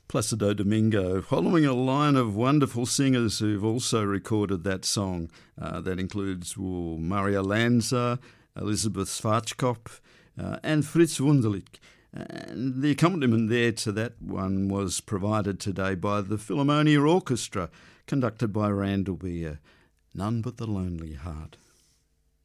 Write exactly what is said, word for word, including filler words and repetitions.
Placido Domingo, following a line of wonderful singers who've also recorded that song. Uh, that includes well, Maria Lanza, Elizabeth Schwarzkopf, uh, and Fritz Wunderlich. And the accompaniment there to that one was provided today by the Philharmonia Orchestra, conducted by Randall Beer. None But the Lonely Heart.